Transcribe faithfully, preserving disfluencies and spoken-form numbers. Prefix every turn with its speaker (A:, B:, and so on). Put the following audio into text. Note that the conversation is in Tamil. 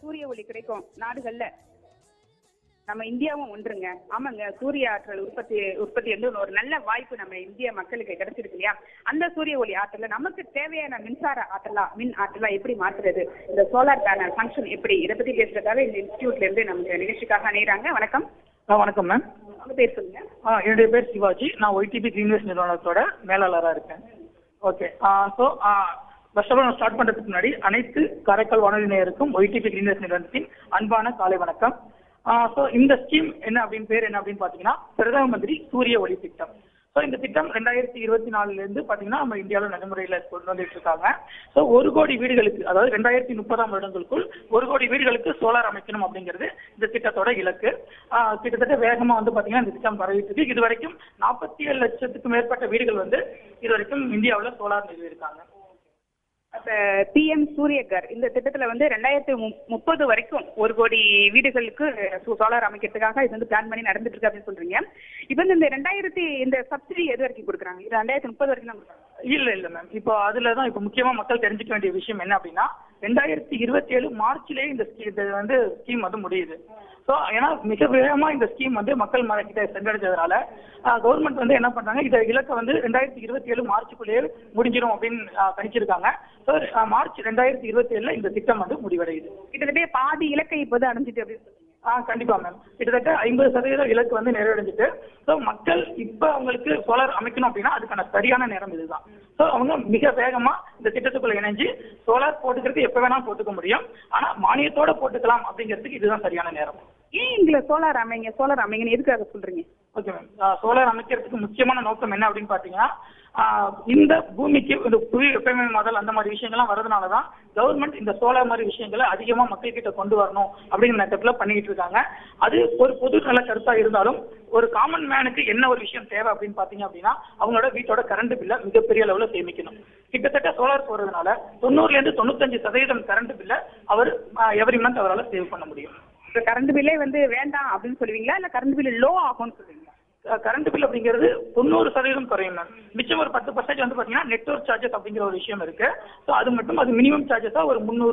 A: சூரிய ஒளி கிடைக்கும் நாடுகள்ல நம்ம இந்தியாவும் ஒன்றுங்க. ஆமாங்க, சூரிய ஆற்றல் உற்பத்தி உற்பத்தி வந்து ஒரு நல்ல வாய்ப்பு நம்ம இந்திய மக்களுக்கு கிடைச்சிருக்கு இல்லையா? அந்த சூரிய ஒளி ஆற்றல நமக்கு தேவையான மின்சார ஆற்றலா மின் ஆற்றலா எப்படி மாற்றுறது, இந்த சோலார் பேனல் ஃபங்க்ஷன் எப்படி, இதை பத்தி பேசுறதுக்காக இந்த இன்ஸ்டிடியூட்ல இருந்து நமக்கு நிகழ்ச்சிக்காக அணைகிறாங்க. வணக்கம்.
B: வணக்கம் மேம்.
A: உங்க பேர் சொல்லுங்க.
B: என்னுடைய பேர் சிவாஜி. நான் ஒய்டிபி கிரீன்வேஸ் நிறுவனத்தோட மேலாளராக இருக்கேன். Okay. So first of all நான் ஸ்டார்ட் பண்ணுறதுக்கு முன்னாடி அனைத்து காரைக்கால் வானொலி நேயருக்கும் ஒய்டிபி கிரீன்வேஸ் நிறுவனத்தின் அன்பான காலை வணக்கம். ஸோ இந்த ஸ்கீம் என்ன அப்படின்னு பேர் என்ன அப்படின்னு பார்த்தீங்கன்னா பிரதம மந்திரி சூரிய ஒளி திட்டம். ஸோ இந்த திட்டம் ரெண்டாயிரத்தி இருபத்தி நாலுல இருந்து பார்த்தீங்கன்னா நம்ம இந்தியாவில் நடைமுறையில் கொண்டு வந்துட்டு இருக்காங்க. ஸோ ஒரு கோடி வீடுகளுக்கு, அதாவது ரெண்டாயிரத்தி முப்பதாம் வருடங்களுக்குள் ஒரு கோடி வீடுகளுக்கு சோலார் அமைக்கணும் அப்படிங்கிறது இந்த திட்டத்தோட இலக்கு. கிட்டத்தட்ட வேகமாக வந்து பார்த்தீங்கன்னா இந்த திட்டம் பரவிட்டு இருக்கு. இது வரைக்கும் நாற்பத்தி ஏழு லட்சத்துக்கு மேற்பட்ட வீடுகள் வந்து இது வரைக்கும் இந்தியாவில் சோலார் நிறுவியிருக்காங்க.
A: அப்ப பிஎம் சூரியகர் இந்த திட்டத்துல வந்து ரெண்டாயிரத்தி முப்பது வரைக்கும் ஒரு கோடி வீடுகளுக்கு சோலார் அமைக்கிறதுக்காக இது வந்து பிளான் பண்ணி நடந்துட்டு இருக்கு அப்படின்னு சொல்றீங்க. இப்ப இந்த ரெண்டாயிரத்தி இந்த சப்சிடி எது வரைக்கும் கொடுக்குறாங்க? இது ரெண்டாயிரத்தி முப்பது வரைக்கும் தான் கொடுக்குறாங்க?
B: இல்ல இல்ல மேம். இப்போ அதுலதான் இப்போ முக்கியமா மக்கள் தெரிஞ்சுக்க வேண்டிய விஷயம் என்ன அப்படின்னா ரெண்டாயிரத்தி இருபத்தி ஏழு மார்ச்லயே இந்த வந்து ஸ்கீம் வந்து முடியுது. ஸோ ஏன்னா மிக வேகமா இந்த ஸ்கீம் வந்து மக்கள் கிட்ட சென்றடைஞ்சதுனால கவர்மெண்ட் வந்து என்ன பண்றாங்க, இதை இலக்கை வந்து ரெண்டாயிரத்தி இருபத்தி ஏழு மார்ச்சுக்குள்ளேயே முடிஞ்சிடும் அப்படின்னு கணிச்சிருக்காங்க. ஸோ மார்ச் ரெண்டாயிரத்தி இருபத்தி ஏழுல இந்த திட்டம் வந்து முடிவடையுது.
A: கிட்டத்தட்ட பாதி இலக்கை இப்போது அடைஞ்சிட்டு அப்படின்னு
B: ஆ கண்டிப்பா மேம். கிட்டத்தட்ட ஐம்பது சதவீதம் இலக்கு வந்து நிறைவடைஞ்சிட்டு. ஸோ மக்கள் இப்ப அவங்களுக்கு சோலார் அமைக்கணும் அப்படின்னா அதுக்கான சரியான நேரம் இதுதான். ஸோ அவங்க மிக வேகமா இந்த திட்டத்துக்குள்ள இணைஞ்சு சோலார் போட்டுக்கிறது எப்ப வேணா போட்டுக்க முடியும். ஆனா மானியத்தோட போட்டுக்கலாம் அப்படிங்கிறதுக்கு இதுதான் சரியான நேரம்.
A: ஏன் எங்களை சோலார் அமைங்க சோலார் அமைங்கன்னு எதுக்காக சொல்றீங்க?
B: Okay ma'am. சோலார் அமைக்கிறதுக்கு முக்கியமான நோக்கம் என்ன அப்படின்னு பாத்தீங்கன்னா இந்த பூமிக்கு இந்த புவி வெப்பமயமாதல் அந்த மாதிரி விஷயங்கள்லாம் வரதுனாலதான் கவர்மெண்ட் இந்த சோலார் மாதிரி விஷயங்களை அதிகமா மக்கள் கிட்ட கொண்டு வரணும் அப்படிங்கிற நேரத்துல பண்ணிட்டு இருக்காங்க. அது ஒரு பொது நல கருத்தா இருந்தாலும் ஒரு காமன் மேனுக்கு என்ன ஒரு விஷயம் தேவை அப்படின்னு பாத்தீங்க அப்படின்னா அவங்களோட வீட்டோட கரண்ட் பில்ல மிகப்பெரிய அளவுல சேமிக்கணும். கிட்டத்தட்ட சோலார் போறதுனால தொண்ணூறுல இருந்து தொண்ணூத்தஞ்சு சதவீதம் கரண்ட் பில்ல அவர் எவரி மந்த் அவரால் சேவ் பண்ண முடியும்.
A: இப்ப கரண்ட் பில்லே வந்து வேண்டாம் அப்படின்னு சொல்லுவீங்களா, இல்ல கரண்ட் பில் லோ ஆகும்னு சொல்லுவீங்களா?
B: கரண்ட் பில் அப்படிங்கிறது தொண்ணூறு சதவீதம் குறையும் மேம். மிச்சம் ஒரு பத்து பர்சன்டேஜ் வந்து பாத்தீங்கன்னா நெட்வொர்க் சார்ஜஸ் அப்படிங்கிற ஒரு விஷயம் இருக்கு. ஸோ அது மட்டும் அது மினிமம் சார்ஜஸா ஒரு முந்நூறு